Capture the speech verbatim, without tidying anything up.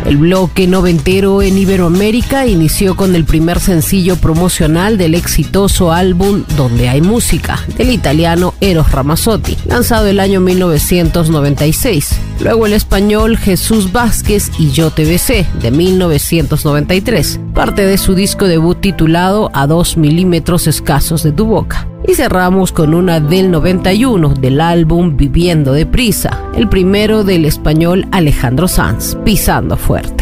El bloque noventero en Iberoamérica inició con el primer sencillo promocional del exitoso álbum Donde hay música, del italiano Eros Ramazzotti, lanzado el año mil novecientos noventa y seis. Luego el español Jesús Vázquez y Yo te besé, de mil novecientos noventa y tres, parte de su disco debut titulado A dos milímetros escasos de tu boca. Y cerramos con una del noventa y uno del álbum Viviendo deprisa, el primero del español Alejandro Sanz, Pisando fuerte.